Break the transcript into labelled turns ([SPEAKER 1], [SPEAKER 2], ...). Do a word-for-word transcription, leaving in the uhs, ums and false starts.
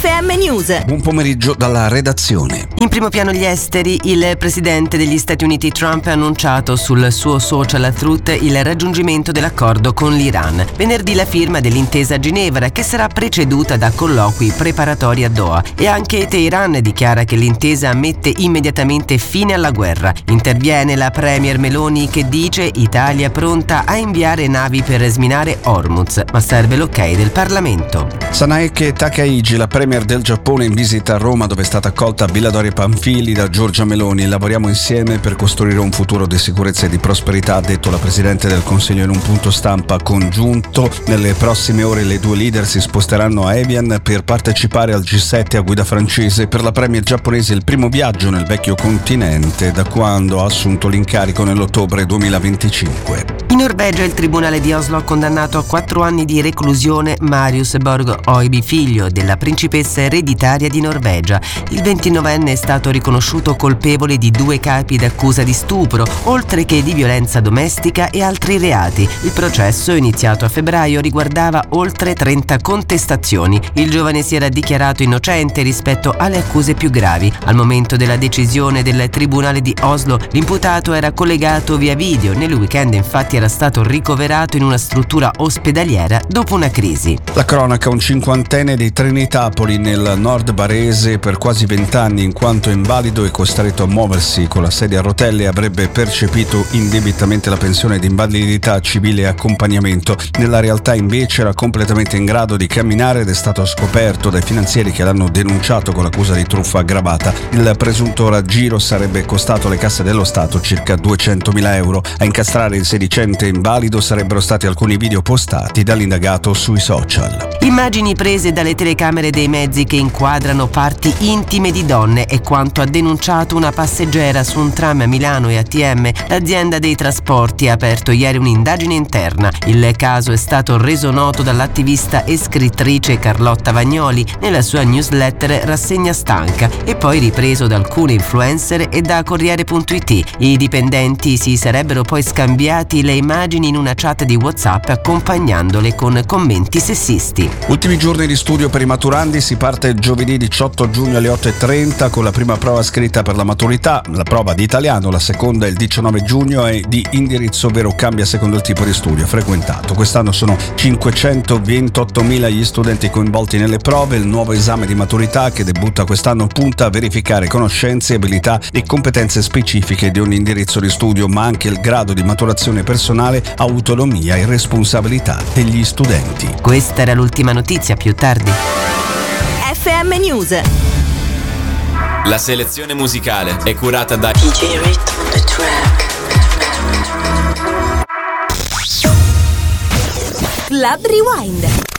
[SPEAKER 1] F M News.
[SPEAKER 2] Buon pomeriggio dalla redazione.
[SPEAKER 3] In primo piano gli esteri, il presidente degli Stati Uniti Trump ha annunciato sul suo social Truth il raggiungimento dell'accordo con l'Iran. Venerdì la firma dell'intesa a Ginevra, che sarà preceduta da colloqui preparatori a Doha, e anche Teheran dichiara che l'intesa mette immediatamente fine alla guerra. Interviene la premier Meloni che dice Italia pronta a inviare navi per sminare Hormuz, ma serve l'ok del Parlamento.
[SPEAKER 2] Sanae Takaichi, la premier del Giappone, in visita a Roma, dove è stata accolta a Villa Doria Pamphili da Giorgia Meloni. Lavoriamo insieme per costruire un futuro di sicurezza e di prosperità, ha detto la Presidente del Consiglio in un punto stampa congiunto. Nelle prossime ore le due leader si sposteranno a Evian per partecipare al G sette a guida francese. Per la premier giapponese il primo viaggio nel vecchio continente da quando ha assunto l'incarico nell'ottobre duemilaventicinque.
[SPEAKER 3] In Norvegia il tribunale di Oslo ha condannato a quattro anni di reclusione Marius Borg Oiby, figlio della principessa ereditaria di Norvegia. Il ventinovenne è stato riconosciuto colpevole di due capi d'accusa di stupro, oltre che di violenza domestica e altri reati. Il processo, iniziato a febbraio, riguardava oltre trenta contestazioni. Il giovane si era dichiarato innocente rispetto alle accuse più gravi. Al momento della decisione del tribunale di Oslo, l'imputato era collegato via video. Nel weekend, infatti, era stato ricoverato in una struttura ospedaliera dopo una crisi.
[SPEAKER 2] La cronaca: un cinquantenne di Trinitapoli nel nord barese per quasi vent'anni, in quanto invalido e costretto a muoversi con la sedia a rotelle, avrebbe percepito indebitamente la pensione di invalidità civile e accompagnamento. Nella realtà invece era completamente in grado di camminare ed è stato scoperto dai finanzieri che l'hanno denunciato con l'accusa di truffa aggravata. Il presunto raggiro sarebbe costato alle casse dello Stato circa duecentomila euro. A incastrare il sedicente invalido sarebbero stati alcuni video postati dall'indagato sui social.
[SPEAKER 3] Immagini prese dalle telecamere dei mezzi che inquadrano parti intime di donne è quanto ha denunciato una passeggera su un tram a Milano e A T M. L'azienda dei trasporti ha aperto ieri un'indagine interna. Il caso è stato reso noto dall'attivista e scrittrice Carlotta Vagnoli nella sua newsletter Rassegna Stanca e poi ripreso da alcuni influencer e da Corriere punto it. I dipendenti si sarebbero poi scambiati le immagini in una chat di WhatsApp accompagnandole con commenti sessisti.
[SPEAKER 2] Ultimi giorni di studio per i maturandi. Si parte giovedì diciotto giugno alle otto e trenta con la prima prova scritta per la maturità, la prova di italiano. La seconda il diciannove giugno è di indirizzo, ovvero cambia secondo il tipo di studio frequentato. Quest'anno sono cinquecentoventottomila gli studenti coinvolti nelle prove. Il nuovo esame di maturità, che debutta quest'anno, punta a verificare conoscenze, abilità e competenze specifiche di ogni indirizzo di studio, ma anche il grado di maturazione personale, autonomia e responsabilità degli studenti.
[SPEAKER 3] Questa era l'ultima notizia, più tardi.
[SPEAKER 1] F M News.
[SPEAKER 4] La selezione musicale è curata da
[SPEAKER 5] D J Rhythm on the track.
[SPEAKER 1] Club Rewind.